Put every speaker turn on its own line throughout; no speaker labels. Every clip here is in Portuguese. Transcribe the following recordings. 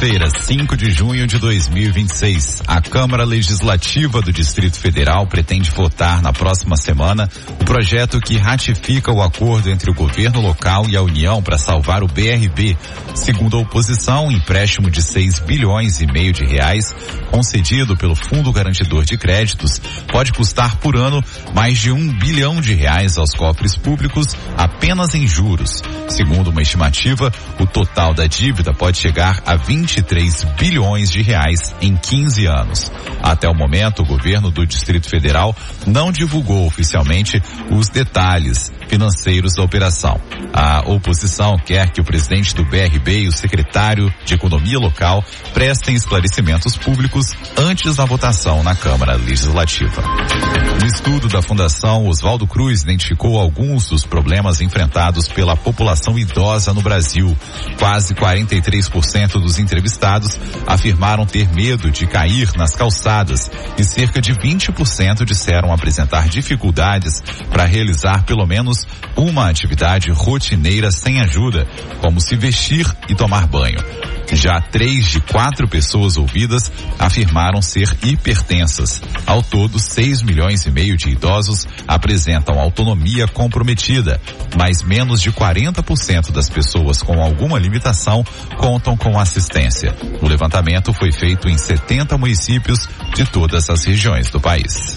Quinta-feira, 5 de junho de 2026. A Câmara Legislativa do Distrito Federal pretende votar na próxima semana o projeto que ratifica o acordo entre o governo local e a União para salvar o BRB. Segundo a oposição, o empréstimo de 6,5 bilhões de reais concedido pelo Fundo Garantidor de Créditos pode custar por ano mais de R$1 bilhão aos cofres públicos apenas em juros. Segundo uma estimativa, o total da dívida pode chegar a 23 bilhões de reais em 15 anos. Até o momento, o governo do Distrito Federal não divulgou oficialmente os detalhes financeiros da operação. A oposição quer que o presidente do BRB e o secretário de Economia local prestem esclarecimentos públicos antes da votação na Câmara Legislativa. No estudo da Fundação Oswaldo Cruz identificou alguns dos problemas enfrentados pela população idosa no Brasil. Quase 43% dos entrevistados afirmaram ter medo de cair nas calçadas e cerca de 20% disseram apresentar dificuldades para realizar pelo menos uma atividade rotineira sem ajuda, como se vestir e tomar banho. Já 3 de 4 pessoas ouvidas afirmaram ser hipertensas. Ao todo, 6,5 milhões de idosos apresentam autonomia comprometida, mas menos de 40% das pessoas com alguma limitação contam com assistência. O levantamento foi feito em 70 municípios de todas as regiões do país.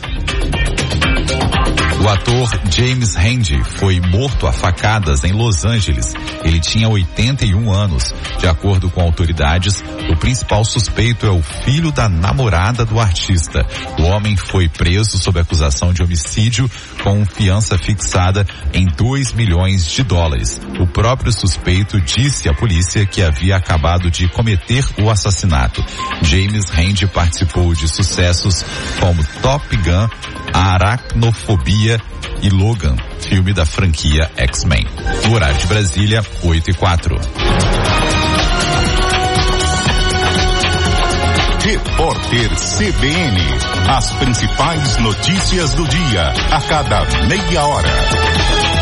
O ator James Randi foi morto a facadas em Los Angeles. Ele tinha 81 anos. De acordo com autoridades, o principal suspeito é o filho da namorada do artista. O homem foi preso sob acusação de homicídio com fiança fixada em $2 milhões. O próprio suspeito disse à polícia que havia acabado de cometer o assassinato. James Randi participou de sucessos como Top Gun, Aracnofobia e Logan, filme da franquia X-Men. No horário de Brasília, 8h04.
Repórter CBN. As principais notícias do dia, a cada meia hora.